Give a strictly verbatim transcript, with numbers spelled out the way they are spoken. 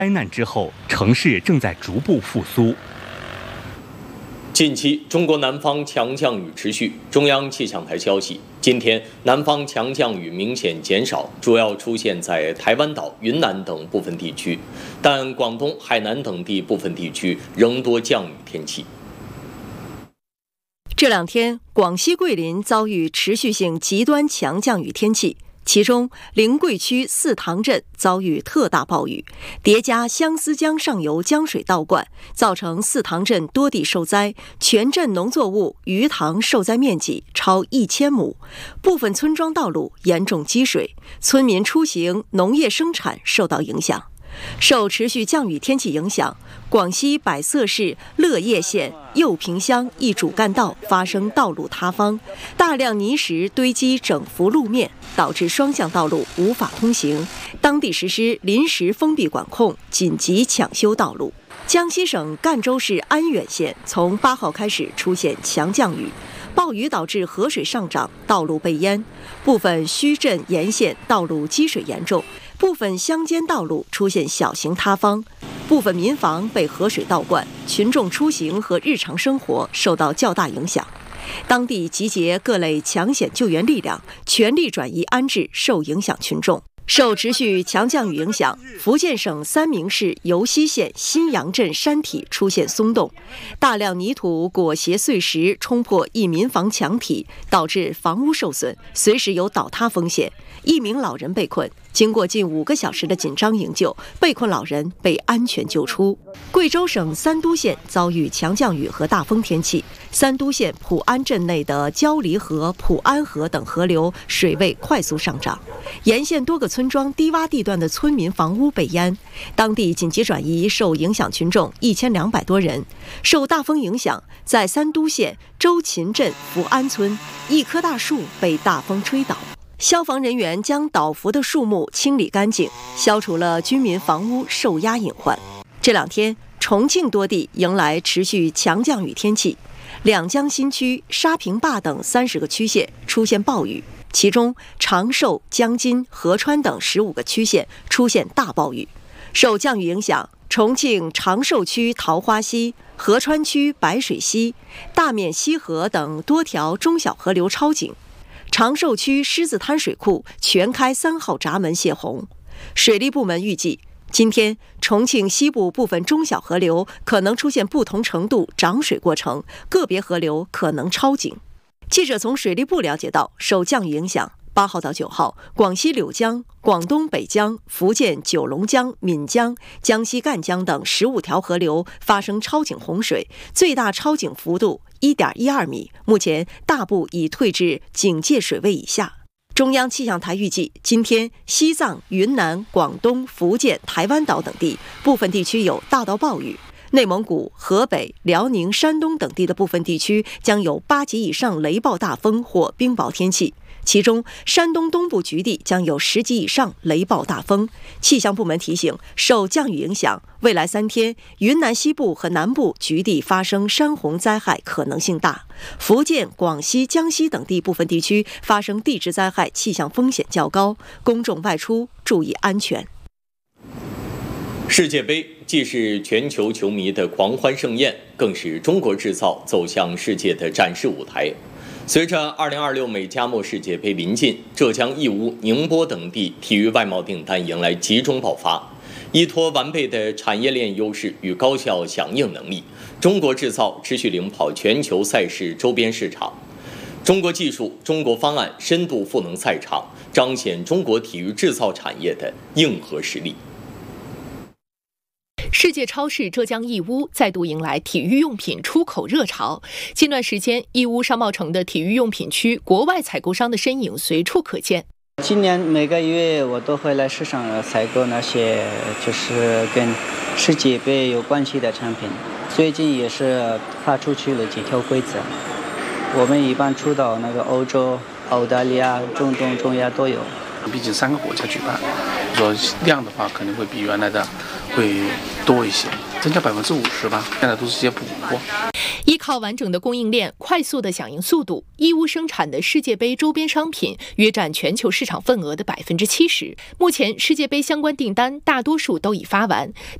灾难之后，城市正在逐步复苏。 近期，中国南方强降雨持续。中央气象台消息，今天南方强降雨明显减少，主要出现在台湾岛、云南等部分地区，但广东、海南等地部分地区仍多降雨天气。 这两天，广西桂林遭遇持续性极端强降雨天气。其中，临桂区四塘镇遭遇特大暴雨，叠加相思江上游江水倒灌，造成四塘镇多地受灾，全镇农作物、鱼塘受灾面积超一千亩，部分村庄道路严重积水，村民出行、农业生产受到影响。受持续降雨天气影响，广西百色市乐业县右坪乡一主干道发生道路塌方，大量泥石堆积整幅路面，导致双向道路无法通行，当地实施临时封闭管控，紧急抢修道路。江西省赣州市安远县从八号开始出现强降雨，暴雨导致河水上涨，道路被淹，部分墟镇沿线道路积水严重，部分乡间道路出现小型塌方，部分民房被河水倒灌，群众出行和日常生活受到较大影响。当地集结各类抢险救援力量，全力转移安置受影响群众。受持续强降雨影响，福建省三明市尤溪县新阳镇山体出现松动，大量泥土裹挟碎石冲破一民房墙体，导致房屋受损，随时有倒塌风险。一名老人被困，经过近五个小时的紧张营救，被困老人被安全救出。贵州省三都县遭遇强降雨和大风天气，三都县普安镇内的焦黎河、普安河等河流水位快速上涨，沿线多个村庄低洼地段的村民房屋被淹，当地紧急转移受影响群众一千两百多人。受大风影响，在三都县周秦镇福安村，一棵大树被大风吹倒。消防人员将倒伏的树木清理干净，消除了居民房屋受压隐患。这两天，重庆多地迎来持续强降雨天气，两江新区、沙坪坝等三十个区县出现暴雨，其中长寿、江津、合川等十五个区县出现大暴雨。受降雨影响，重庆长寿区桃花溪、合川区白水溪、大面溪河等多条中小河流超警。长寿区狮子滩水库全开三号闸门泄洪，水利部门预计，今天重庆西部部分中小河流可能出现不同程度涨水过程，个别河流可能超警。记者从水利部了解到，受降雨影响，八号到九号，广西柳江、广东北江、福建九龙江、闽江、江西赣江等十五条河流发生超警洪水，最大超警幅度一点一二米，目前大部已退至警戒水位以下。中央气象台预计，今天西藏、云南、广东、福建、台湾岛等地部分地区有大到暴雨，内蒙古、河北、辽宁、山东等地的部分地区将有八级以上雷暴大风或冰雹天气。其中，山东东部局地将有十级以上雷暴大风。气象部门提醒，受降雨影响，未来三天，云南西部和南部局地发生山洪灾害可能性大；福建、广西、江西等地部分地区发生地质灾害气象风险较高，公众外出注意安全。 世界杯既是全球球迷的狂欢盛宴，更是中国制造走向世界的展示舞台。随着二零二六美加墨世界杯临近，浙江义乌、宁波等地体育外贸订单迎来集中爆发。依托完备的产业链优势与高效响应能力，中国制造持续领跑全球赛事周边市场。中国技术、中国方案深度赋能赛场，彰显中国体育制造产业的硬核实力。 世界超市浙江义乌再度迎来体育用品出口热潮。近段时间，义乌商贸城的体育用品区国外采购商的身影随处可见。 今年每个月我都会来市场采购那些就是跟世界杯有关系的产品。最近也是发出去了几条规则，我们一般出到那个欧洲、澳大利亚、中东、中亚都有。 毕竟三个国家举办，说量的话肯定会比原来的会多一些，增加百分之五十吧。现在都是些补货。 一靠完整的供应链、快速的响应速度，义乌生产的世界杯周边商品约占全球市场份额的百分之七十。目前，世界杯相关订单大多数都已发完。